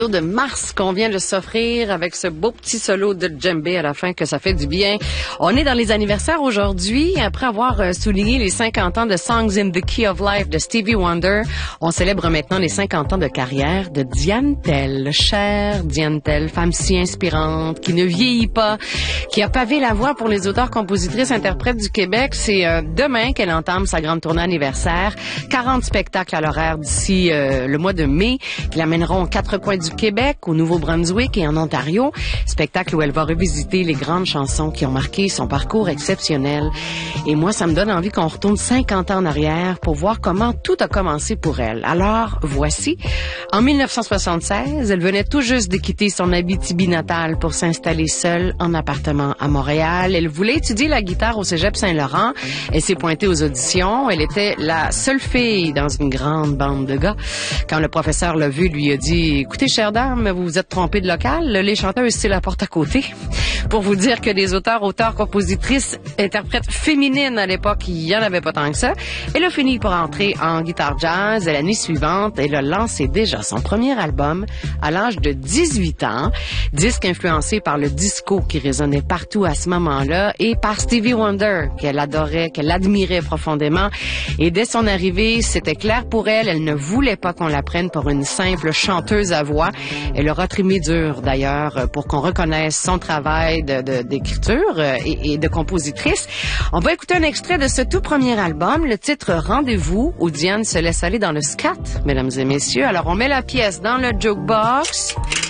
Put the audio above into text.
de mars qu'on vient de s'offrir avec ce beau petit solo de djembé à la fin que ça fait du bien. On est dans les anniversaires aujourd'hui. Après avoir souligné les 50 ans de Songs in the Key of Life de Stevie Wonder, on célèbre maintenant les 50 ans de carrière de Diane Tell. Chère Diane Tell, femme si inspirante, qui ne vieillit pas, qui a pavé la voie pour les auteurs, compositrices, interprètes du Québec. C'est demain qu'elle entame sa grande tournée anniversaire. 40 spectacles à l'horaire d'ici le mois de mai qui l'amèneront aux quatre coins du Québec, au Nouveau-Brunswick et en Ontario. Spectacle où elle va revisiter les grandes chansons qui ont marqué son parcours exceptionnel. Et moi, ça me donne envie qu'on retourne 50 ans en arrière pour voir comment tout a commencé pour elle. Alors, voici. En 1976, elle venait tout juste de quitter son Abitibi natale pour s'installer seule en appartement à Montréal. Elle voulait étudier la guitare au Cégep Saint-Laurent. Elle s'est pointée aux auditions. Elle était la seule fille dans une grande bande de gars. Quand le professeur l'a vue, lui a dit « Écoutez, chère dame, vous vous êtes trompée de local. Les chanteuses, c'est la porte à côté. » Pour vous dire que des auteurs, compositrices, interprètes féminines à l'époque, il y en avait pas tant que ça. Elle a fini pour entrer en guitare jazz et l'année suivante, elle a lancé déjà son premier album à l'âge de 18 ans. Disque influencé par le disco qui résonnait partout à ce moment-là et par Stevie Wonder qu'elle adorait, qu'elle admirait profondément. Et dès son arrivée, c'était clair pour elle. Elle ne voulait pas qu'on la prenne pour une simple chanteuse à voix. Elle aura trimé dur d'ailleurs pour qu'on reconnaisse son travail d'écriture et de compositrice. On va écouter un extrait de ce tout premier album, le titre Rendez-vous, où Diane se laisse aller dans le scat, mesdames et messieurs. Alors on met la pièce dans le jukebox.